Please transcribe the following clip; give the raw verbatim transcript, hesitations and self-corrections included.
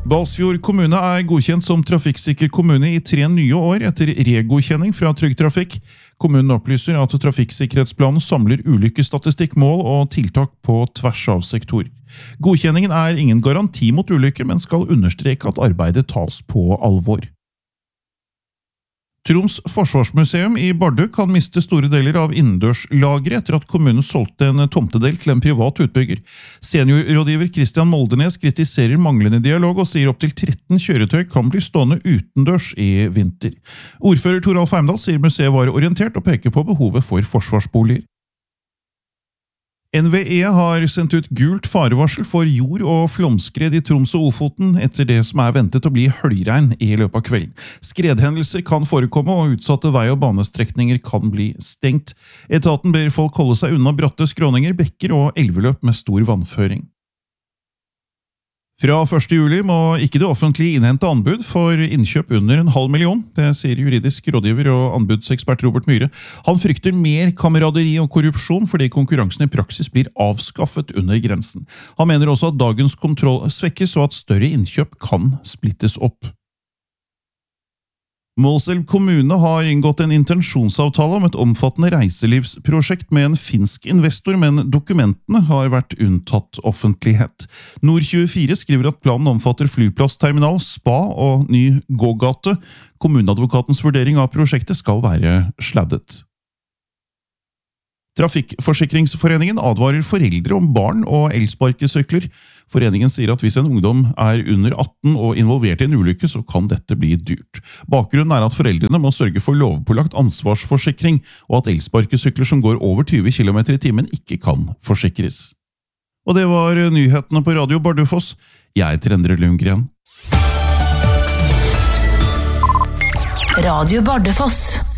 Balsfjord kommune er godkjent som trafikksikker kommune i tre nye år etter regodkjenning fra Trygg Trafikk. Kommunen opplyser at trafikksikkerhetsplanen samler ulykkesstatistikk, mål og tiltak på tvers av sektor. Godkjenningen er ingen garanti mot ulykker, men skal understreke at arbeidet tas på alvor. Troms Forsvarsmuseum i Bardu kan miste store deler av innendørslageret etter at kommunen solgte en tomtedel til en privat utbygger. Seniorrådgiver Christian Moldenes kritiserer manglende dialog og sier opp til tretten kjøretøy kan bli stående utendørs i vinter. Ordfører Toralf Heimdal sier museet var orientert og peker på behovet for forsvarsboliger. N V E har sendt ut gult farevarsel for jord- og flomskred i Troms og Ofoten etter det som er ventet å bli høljregn i løpet av kvelden. Skredhendelser kan forekomme, og utsatte vei- og banestrekninger kan bli stengt. Etaten ber folk holde seg unna bratte skråninger, bekker og elveløp med stor vannføring. Fra første juli må ikke det offentlige innhente anbud for innkjøp under en halv million, det sier juridisk rådgiver og anbudsekspert Robert Myhre. Han frykter mer kameraderi og korrupsjon fordi konkurransen i praksis blir avskaffet under grensen. Han mener også at dagens kontroll svekkes og at større innkjøp kan splittes opp. Målselv kommune har inngått en intensjonsavtale om et omfattende reiselivsprosjekt med en finsk investor, men dokumentene har vært unntatt offentlighet. Nord tjuefire skriver at planen omfatter flyplassterminal, spa og ny gågate. Kommuneadvokatens vurdering av prosjektet skal være sladdet. Trafikkforsikringsforeningen advarer foreldre om barn og elsparkesykler. Foreningen sier at hvis en ungdom er under atten og involvert i en ulykke, så kan dette bli dyrt. Bakgrunnen er at foreldrene må sørge for lovpålagt ansvarsforsikring, og at elsparkesykler som går over tyve kilometer i timen ikke kan forsikres. Og det var nyhetene på Radio Bardufoss. Jeg heter Endre Lundgren. Radio Bardufoss.